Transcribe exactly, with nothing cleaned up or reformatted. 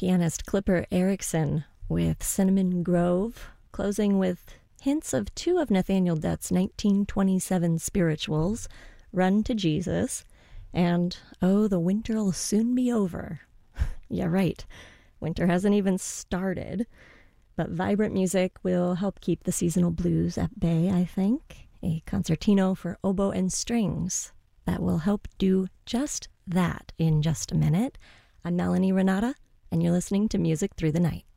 pianist Clipper Erickson with Cinnamon Grove, closing with hints of two of Nathaniel Dett's nineteen twenty-seven spirituals, Run to Jesus, and Oh, the Winter'll Soon Be Over. Yeah, right. Winter hasn't even started, but vibrant music will help keep the seasonal blues at bay, I think. A concertino for oboe and strings that will help do just that in just a minute. I'm Melanie Renata, and you're listening to Music Through the Night.